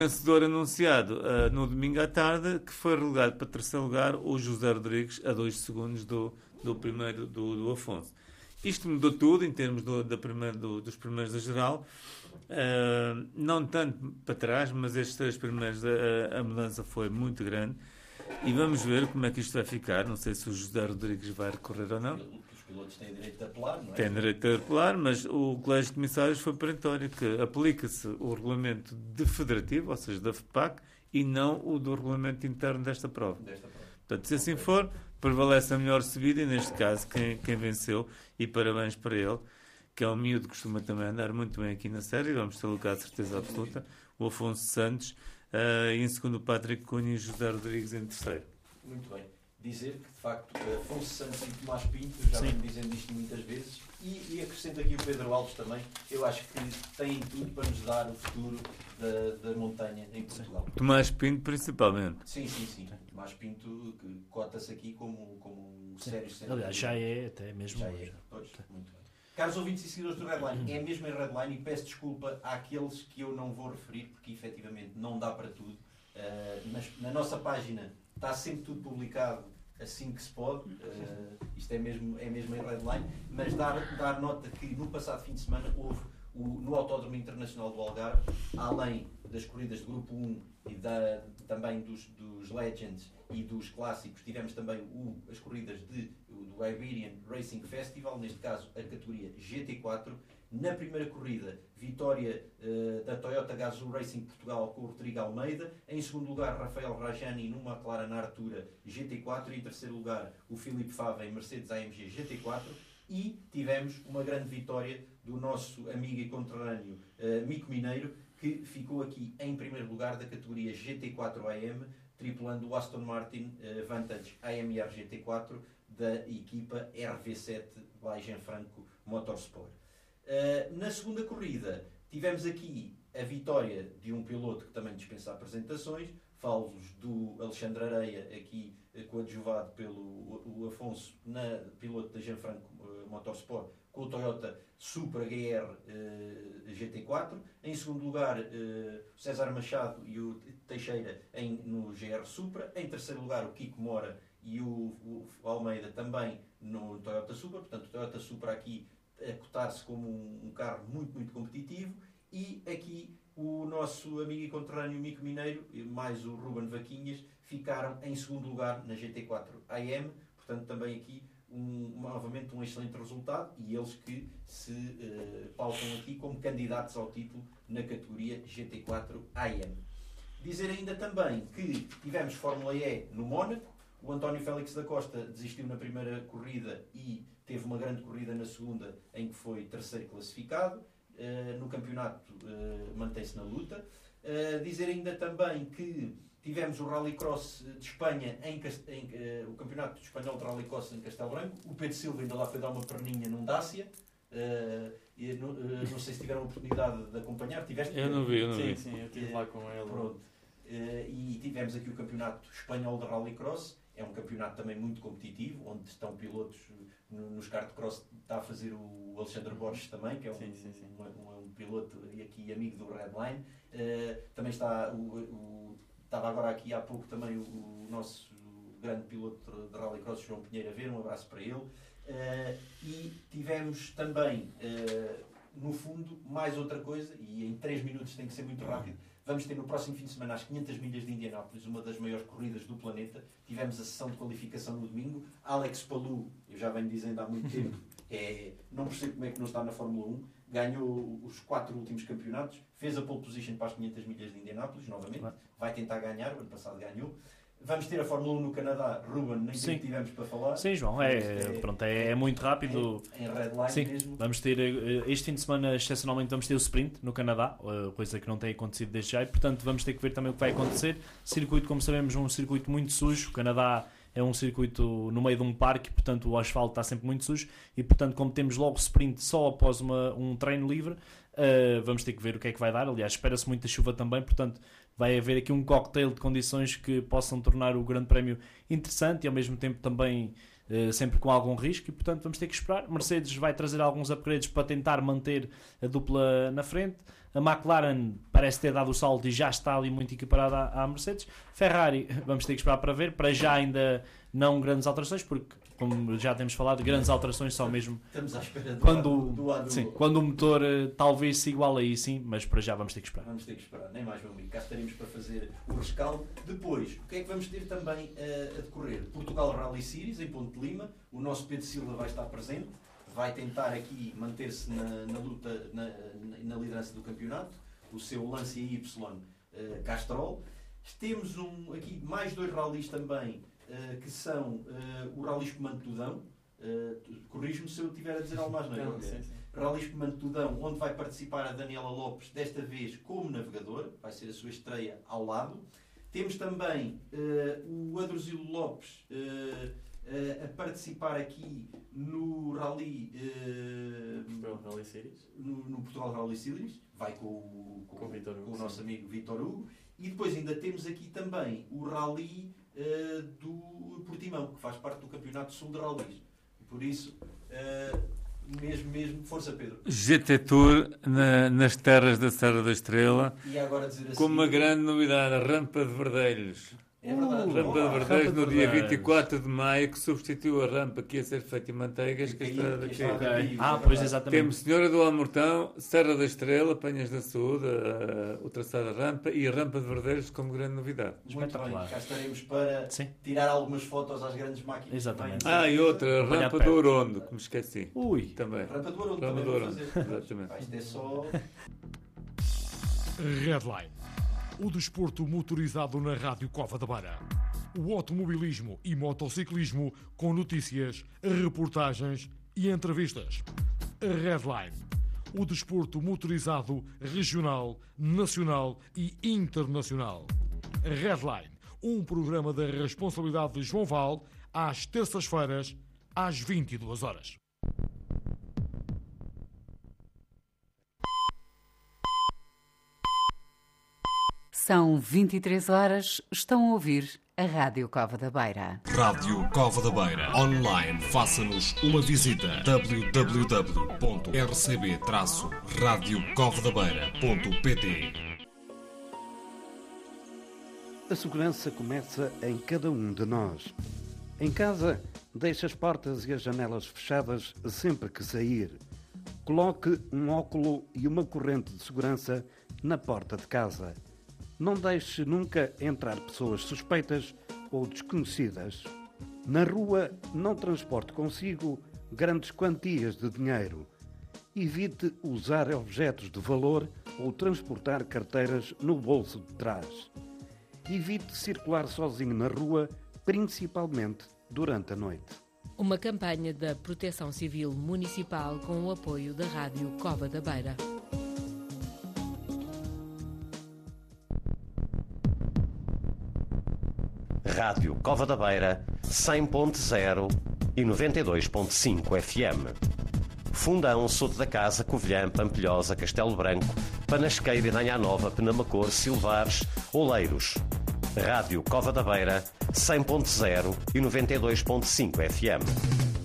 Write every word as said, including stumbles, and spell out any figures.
Vencedor anunciado uh, no domingo à tarde, que foi relegado para terceiro lugar o José Rodrigues a dois segundos do, do primeiro do, do Afonso. Isto mudou tudo em termos do, da primeira, do, dos primeiros da geral, uh, não tanto para trás, mas estes três primeiros a, a mudança foi muito grande e vamos ver como é que isto vai ficar. Não sei se o José Rodrigues vai recorrer ou não. Os pilotos têm direito de apelar, não é? Tem direito a apelar, mas o Colégio de Comissários foi perentório, que aplica-se o regulamento de federativo, ou seja, da F P A C, e não o do regulamento interno desta prova. Desta prova. Portanto, se assim for, prevalece a melhor subida, e neste caso, quem, quem venceu, e parabéns para ele, que é um miúdo que costuma também andar muito bem aqui na série, vamos ter lugar de certeza absoluta, o Afonso Santos, uh, e em segundo o Patrick Cunha e José Rodrigues em terceiro. Muito bem. Dizer que, de facto, Afonso Santos e Tomás Pinto, já venho dizendo isto muitas vezes, e, e acrescento aqui o Pedro Alves também, eu acho que têm tudo para nos dar o futuro da, da montanha em Portugal. Sim. Tomás Pinto, principalmente. Sim, sim, sim. Tomás Pinto, que cota-se aqui como, como um sério centro. Aliás, já é até mesmo. Já é. Pois, muito bem. Caros ouvintes e seguidores do Redline, é mesmo em Redline, e peço desculpa àqueles que eu não vou referir, porque efetivamente não dá para tudo. Uh, nas, na nossa página está sempre tudo publicado assim que se pode, uh, isto é mesmo, é mesmo em Redline, mas dar, dar nota que no passado fim de semana houve o, no Autódromo Internacional do Algarve, além das corridas de Grupo um e da, também dos, dos Legends e dos Clássicos, tivemos também o, as corridas de, do Iberian Racing Festival, neste caso a categoria G T quatro. Na primeira corrida, vitória uh, da Toyota Gazoo Racing Portugal com o Rodrigo Almeida. Em segundo lugar, Rafael Rajani numa McLaren Artura G T quatro. E em terceiro lugar, o Filipe Fava em Mercedes A M G G T quatro. E tivemos uma grande vitória do nosso amigo e conterrâneo uh, Mico Mineiro, que ficou aqui em primeiro lugar da categoria G T quatro A M, tripulando o Aston Martin uh, Vantage A M R G T quatro da equipa R V sete by Gianfranco Motorsport. Uh, na segunda corrida tivemos aqui a vitória de um piloto que também dispensa apresentações, falo-vos do Alexandre Areia, aqui uh, coadjuvado pelo o, o Afonso, na, piloto da Gianfranco uh, Motorsport, com o Toyota Supra G R uh, G T quatro. Em segundo lugar, uh, o César Machado e o Teixeira em, no G R Supra. Em terceiro lugar, o Kiko Mora e o, o Almeida também no Toyota Supra. Portanto, o Toyota Supra aqui a cotar-se como um, um carro muito, muito competitivo. E aqui o nosso amigo e conterrâneo Mico Mineiro, mais o Ruben Vaquinhas, ficaram em segundo lugar na G T quatro A M. Portanto, também aqui um, novamente um excelente resultado, e eles que se uh, pautam aqui como candidatos ao título na categoria G T quatro A M. Dizer ainda também que tivemos Fórmula E no Mónaco. O António Félix da Costa desistiu na primeira corrida e teve uma grande corrida na segunda, em que foi terceiro classificado. Uh, no campeonato uh, mantém-se na luta. Uh, dizer ainda também que tivemos o Rallycross de Espanha, em, em uh, o campeonato espanhol de Rallycross em Castelo Branco. O Pedro Silva ainda lá foi dar uma perninha num Dacia. Uh, e, uh, não sei se tiveram a oportunidade de acompanhar. Tiveste? Eu não vi, eu não sim, vi. Sim, eu estive uh, lá com ele. Pronto. Uh, e tivemos aqui o campeonato espanhol de Rallycross. É um campeonato também muito competitivo, onde estão pilotos nos kart cross, está a fazer o Alexandre Borges também, que é um, sim, sim, sim. um, um, um piloto e aqui amigo do Redline. Uh, também está, o, o, estava agora aqui há pouco também o, o nosso grande piloto de Rallycross, João Pinheiro, a ver, um abraço para ele. Uh, e tivemos também, uh, no fundo, mais outra coisa, e em três minutos tem que ser muito rápido. Vamos ter no próximo fim de semana as quinhentas milhas de Indianápolis, uma das maiores corridas do planeta. Tivemos a sessão de qualificação no domingo. Alex Palou, eu já venho dizendo há muito tempo, é, não percebo como é que não está na Fórmula um, ganhou os quatro últimos campeonatos, fez a pole position para as quinhentas milhas de Indianápolis, novamente, vai tentar ganhar, o ano passado ganhou. Vamos ter a Fórmula um no Canadá, Ruben, nem tempo tivemos para falar. Sim, João, é, é, pronto, é, é muito rápido. É, em Redline Sim, mesmo. Vamos ter, este fim de semana, excepcionalmente, vamos ter o sprint no Canadá, coisa que não tem acontecido desde já, e portanto vamos ter que ver também o que vai acontecer. Circuito, como sabemos, um circuito muito sujo. O Canadá é um circuito no meio de um parque, portanto o asfalto está sempre muito sujo, e portanto, como temos logo sprint só após uma, um treino livre, uh, vamos ter que ver o que é que vai dar. Aliás, espera-se muita chuva também, portanto vai haver aqui um cocktail de condições que possam tornar o Grande Prémio interessante e ao mesmo tempo também uh, sempre com algum risco, e portanto vamos ter que esperar. Mercedes vai trazer alguns upgrades para tentar manter a dupla na frente. A McLaren parece ter dado o salto e já está ali muito equiparada à, à Mercedes. Ferrari, vamos ter que esperar para ver. Para já ainda não grandes alterações, porque, como já temos falado, grandes alterações só mesmo Estamos à espera do, quando, do, do, do, sim, quando o motor uh, talvez se iguale aí, sim, mas para já vamos ter que esperar. Vamos ter que esperar, nem mais, meu amigo. Cá estaremos para fazer o rescaldo. Depois, o que é que vamos ter também uh, a decorrer? Portugal Rally Series, em Ponte de Lima. O nosso Pedro Silva vai estar presente. Vai tentar aqui manter-se na, na luta, na, na liderança do campeonato. O seu Lancia Y uh, Castrol. Temos um, aqui mais dois rallies também, uh, que são uh, o Rally Espumante Tudão. Uh, Corrijo-me se eu estiver a dizer algo mais, não é? Não, sim, sim. Rally Espumante Tudão, onde vai participar a Daniela Lopes, desta vez como navegadora. Vai ser a sua estreia ao lado. Temos também uh, o Adrosilo Lopes uh, uh, a participar aqui no Rally, uh, Portugal Rally Series. No, no Portugal Rally Series. Vai com, o- com, Com o Vítor Hugo, com o sim. nosso amigo Vítor Hugo. E depois ainda temos aqui também o Rally uh, do Portimão, que faz parte do Campeonato Sul de Rallys. E por isso, uh, mesmo, mesmo, força Pedro. G T Tour na- nas terras da Serra da Estrela, E agora dizer assim, com uma grande novidade, a Rampa de Verdelhos. é verdade. Uh, Rampa Olá. de Verdelhos Rampa no de dia Verdelhos. vinte e quatro de maio, que substituiu a rampa que ia ser feita em Manteigas, que Que está caiu, daqui. que está Ok. Amigos, Ah, é pois verdade. exatamente. Temos Senhora do Almortão, Serra da Estrela, Penhas da Saúde, a- o traçado da rampa e a Rampa de Verdelhos como grande novidade. Muito bem, Espetacular. cá estaremos para Sim. tirar algumas fotos às grandes máquinas. Exatamente. que vêm. Ah, e outra, a Apanhar Rampa perto. do Orondo, que me esqueci. Ui. Também. Rampa do Ouro Rampa também do vou Ouro, fazer. exatamente. Pá, isto é só... Redline, o desporto motorizado na Rádio Cova da Beira. O automobilismo e motociclismo com notícias, reportagens e entrevistas. Redline, o desporto motorizado regional, nacional e internacional. Redline, um programa da responsabilidade de João Val, às terças-feiras, às vinte e duas horas. São vinte e três horas, estão a ouvir a Rádio Cova da Beira. Rádio Cova da Beira. Online, faça-nos uma visita. w w w ponto r c b traço rádio cova da beira ponto p t. A segurança começa em cada um de nós. Em casa, deixe as portas e as janelas fechadas sempre que sair. Coloque um óculo e uma corrente de segurança na porta de casa. Não deixe nunca entrar pessoas suspeitas ou desconhecidas. Na rua, não transporte consigo grandes quantias de dinheiro. Evite usar objetos de valor ou transportar carteiras no bolso de trás. Evite circular sozinho na rua, principalmente durante a noite. Uma campanha da Proteção Civil Municipal com o apoio da Rádio Cova da Beira. Rádio Cova da Beira, cem ponto zero e noventa e dois ponto cinco F M. Fundão, Soto da Casa, Covilhã, Pampilhosa, Castelo Branco, Panasqueira e Danha Nova, Penamacor, Silvares, Oleiros. Rádio Cova da Beira, cem ponto zero e noventa e dois ponto cinco F M.